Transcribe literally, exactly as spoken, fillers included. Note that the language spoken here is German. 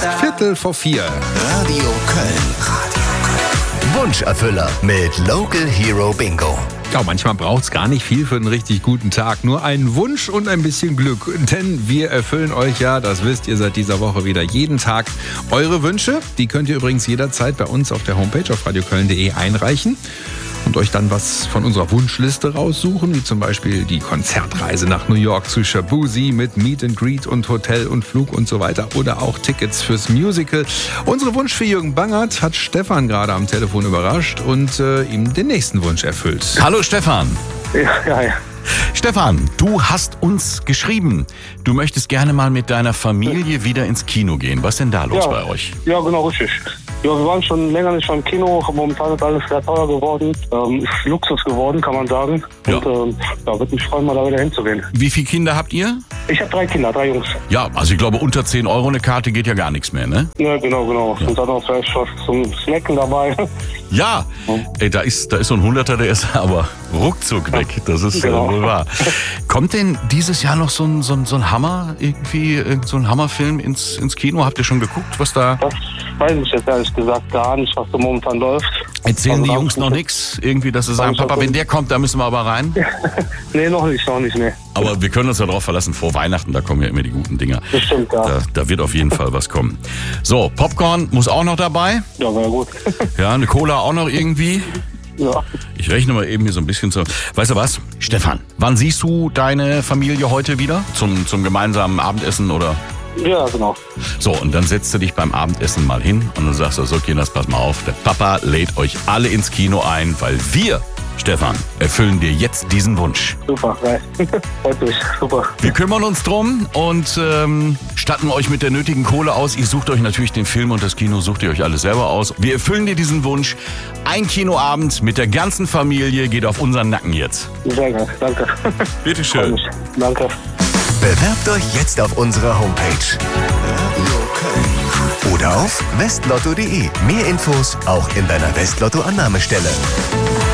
Viertel vor vier. Radio Köln. Radio Köln. Wunscherfüller mit Local Hero Bingo. Ja, manchmal braucht es gar nicht viel für einen richtig guten Tag. Nur einen Wunsch und ein bisschen Glück. Denn wir erfüllen euch ja, das wisst ihr seit dieser Woche wieder, jeden Tag eure Wünsche. Die könnt ihr übrigens jederzeit bei uns auf der Homepage auf radioköln punkt de einreichen. Und euch dann was von unserer Wunschliste raussuchen, wie zum Beispiel die Konzertreise nach New York zu Shabuzi mit Meet and Greet und Hotel und Flug und so weiter oder auch Tickets fürs Musical. Unsere Wunsch für Jürgen Bangert hat Stefan gerade am Telefon überrascht und äh, ihm den nächsten Wunsch erfüllt. Hallo Stefan. Ja, ja, ja. Stefan, du hast uns geschrieben, du möchtest gerne mal mit deiner Familie wieder ins Kino gehen. Was ist denn da los ja, bei euch? Ja, genau, richtig. Ja, wir waren schon länger nicht beim Kino. Momentan ist alles sehr teuer geworden. Ähm, ist Luxus geworden, kann man sagen. Ja. Und ähm, ja, würde mich freuen, mal da wieder hinzugehen. Wie viele Kinder habt ihr? Ich habe drei Kinder, drei Jungs. Ja, also ich glaube, unter zehn Euro eine Karte geht ja gar nichts mehr, ne? Ja, genau, genau. Ja. Und dann auch vielleicht was zum Snacken dabei. Ja, ey, da ist, da ist so ein Hunderter, der ist aber ruckzuck weg. Das ist genau. äh, wohl wahr. Kommt denn dieses Jahr noch so ein, so ein, so ein Hammer, irgendwie, so ein Hammerfilm ins, ins Kino? Habt ihr schon geguckt, was da... Das weiß ich jetzt ehrlich gesagt gar nicht, was da momentan läuft. Erzählen also die Jungs noch nichts? Irgendwie, dass sie sagen, Papa, wenn der kommt, da müssen wir aber rein? Nee, noch nicht, noch nicht, nee. Aber wir können uns ja darauf verlassen, vor Weihnachten, da kommen ja immer die guten Dinger. Das stimmt, ja. Da, da wird auf jeden Fall was kommen. So, Popcorn muss auch noch dabei. Ja, wäre gut. Ja, eine Cola auch noch irgendwie. Ja. Ich rechne mal eben hier so ein bisschen zu. Weißt du was, Stefan, wann siehst du deine Familie heute wieder? Zum, zum gemeinsamen Abendessen oder... Ja, genau. So, und dann setzt du dich beim Abendessen mal hin und dann sagst du, so Kinders, pass mal auf, der Papa lädt euch alle ins Kino ein, weil wir, Stefan, erfüllen dir jetzt diesen Wunsch. Super, geil. Freut mich, super. Wir kümmern uns drum und ähm, statten euch mit der nötigen Kohle aus. Ihr sucht euch natürlich den Film und das Kino, sucht ihr euch alles selber aus. Wir erfüllen dir diesen Wunsch. Ein Kinoabend mit der ganzen Familie geht auf unseren Nacken jetzt. Sehr geil, danke. Bitteschön. Danke. Bewerbt euch jetzt auf unserer Homepage Radio Köln oder auf westlotto punkt de. Mehr Infos auch in deiner Westlotto-Annahmestelle.